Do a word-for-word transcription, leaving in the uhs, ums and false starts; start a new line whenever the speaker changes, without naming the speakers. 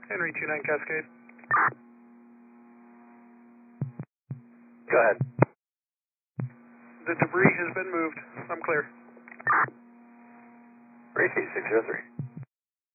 Henry two nine Cascade.
Go ahead.
The debris has been moved. I'm clear.
Reiki six zero three.